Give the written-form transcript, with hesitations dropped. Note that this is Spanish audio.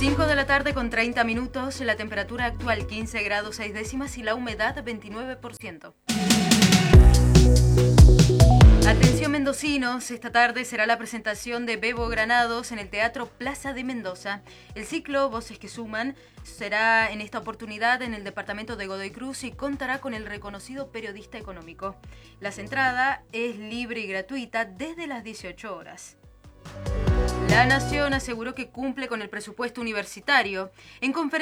5 de la tarde con 30 minutos, la temperatura actual 15 grados 6 décimas y la humedad 29%. Atención mendocinos, esta tarde será la presentación de Bebo Granados en el Teatro Plaza de Mendoza. El ciclo Voces que Suman será en esta oportunidad en el departamento de Godoy Cruz y contará con el reconocido periodista económico. La entrada es libre y gratuita desde las 18 horas. La Nación aseguró que cumple con el presupuesto universitario. En conferencia